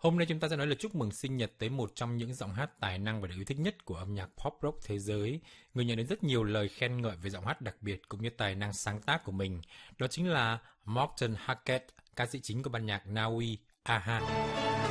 Hôm nay chúng ta sẽ nói lời chúc mừng sinh nhật tới một trong những giọng hát tài năng và được yêu thích nhất của âm nhạc pop rock thế giới. Người nhận được rất nhiều lời khen ngợi về giọng hát đặc biệt cũng như tài năng sáng tác của mình. Đó chính là Morten Harket, ca sĩ chính của ban nhạc Na Uy, a-ha.